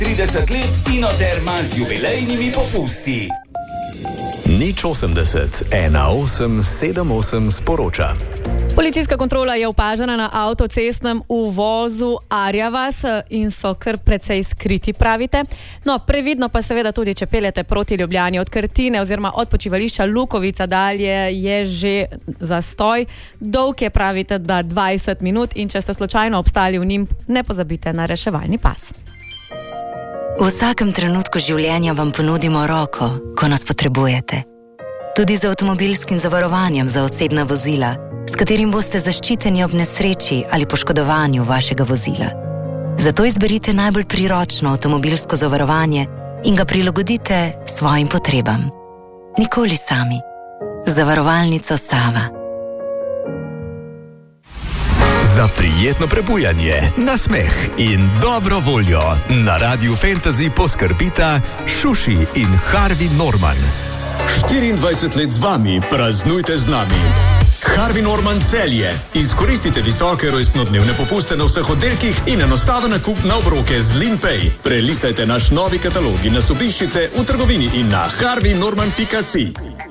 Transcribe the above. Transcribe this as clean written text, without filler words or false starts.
30 let Inoterma z jubilejnimi popusti. Nič 80 18 78 sporoča. Policijska kontrola je opažena na avtocestnem uvozu Arjavas in so kar precej skriti, pravite. No, previdno pa seveda tudi, če peljete proti Ljubljani od Krtine oziroma od počivališča Lukovica dalje, je že zastoj. Dolg je, pravite, da 20 minut in če ste slučajno obstali v njim, ne pozabite na reševalni pas. V vsakem trenutku življenja vam ponudimo roko, ko nas potrebujete. Tudi z avtomobilskim zavarovanjem za osebna vozila, s katerim boste zaščiteni ob nesreči ali poškodovanju vašega vozila. Zato izberite najbolj priročno avtomobilsko zavarovanje in ga prilagodite svojim potrebam. Nikoli sami. Zavarovalnica Sava. Za prijetno prebujanje, nasmeh in dobro voljo na Radiu Fantasy poskrbita Šuši in Harvey Norman. 24 let z vami, praznujte z nami. Harvey Norman Celje. Izkoristite visoke rojstnodnevne popuste na vseh oddelkih in enostaven nakup na obroke z LinPay. Prelistajte naš novi katalog in nas obiščite v trgovini in na harveynorman.si.